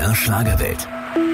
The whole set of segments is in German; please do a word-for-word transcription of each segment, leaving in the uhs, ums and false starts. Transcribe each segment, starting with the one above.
R Schlagerwelt.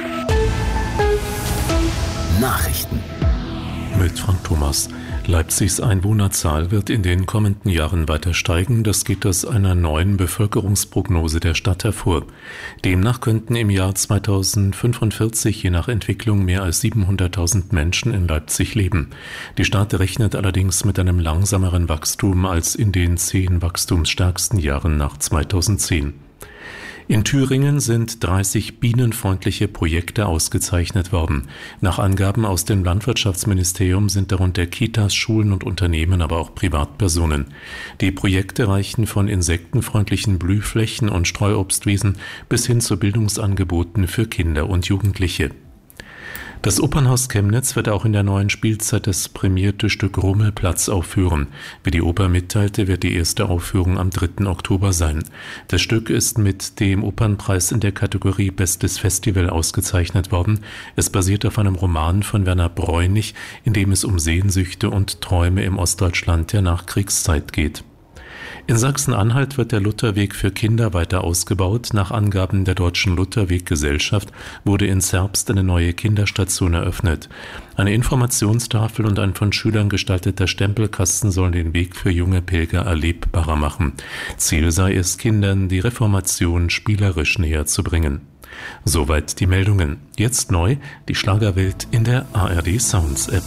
Nachrichten. Mit Frank Thomas. Leipzigs Einwohnerzahl wird in den kommenden Jahren weiter steigen. Das geht aus einer neuen Bevölkerungsprognose der Stadt hervor. Demnach könnten im Jahr zweitausendfünfundvierzig je nach Entwicklung mehr als siebenhunderttausend Menschen in Leipzig leben. Die Stadt rechnet allerdings mit einem langsameren Wachstum als in den zehn wachstumsstärksten Jahren nach zweitausendzehn. In Thüringen sind dreißig bienenfreundliche Projekte ausgezeichnet worden. Nach Angaben aus dem Landwirtschaftsministerium sind darunter Kitas, Schulen und Unternehmen, aber auch Privatpersonen. Die Projekte reichen von insektenfreundlichen Blühflächen und Streuobstwiesen bis hin zu Bildungsangeboten für Kinder und Jugendliche. Das Opernhaus Chemnitz wird auch in der neuen Spielzeit das prämierte Stück Rummelplatz aufführen. Wie die Oper mitteilte, wird die erste Aufführung am dritten Oktober sein. Das Stück ist mit dem Opernpreis in der Kategorie Bestes Festival ausgezeichnet worden. Es basiert auf einem Roman von Werner Bräunig, in dem es um Sehnsüchte und Träume im Ostdeutschland der Nachkriegszeit geht. In Sachsen-Anhalt wird der Lutherweg für Kinder weiter ausgebaut. Nach Angaben der Deutschen Lutherweg-Gesellschaft wurde in Zerbst eine neue Kinderstation eröffnet. Eine Informationstafel und ein von Schülern gestalteter Stempelkasten sollen den Weg für junge Pilger erlebbarer machen. Ziel sei es, Kindern die Reformation spielerisch näher zu bringen. Soweit die Meldungen. Jetzt neu, die Schlagerwelt in der A R D Sounds App.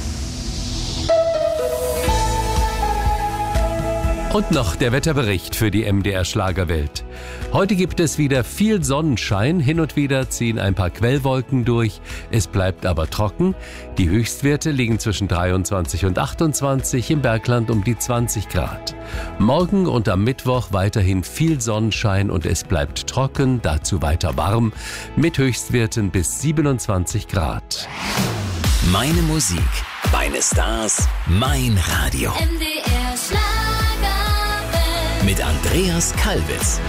Und noch der Wetterbericht für die M D R Schlagerwelt. Heute gibt es wieder viel Sonnenschein, hin und wieder ziehen ein paar Quellwolken durch, es bleibt aber trocken. Die Höchstwerte liegen zwischen dreiundzwanzig und achtundzwanzig, im Bergland um die zwanzig Grad. Morgen und am Mittwoch weiterhin viel Sonnenschein und es bleibt trocken, dazu weiter warm, mit Höchstwerten bis siebenundzwanzig Grad. Meine Musik, meine Stars, mein Radio. M D R Schlagerwelt. Mit Andreas Kalbitz.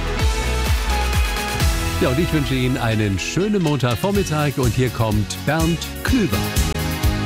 Ja, und ich wünsche Ihnen einen schönen Montagvormittag und hier kommt Bernd Klüber.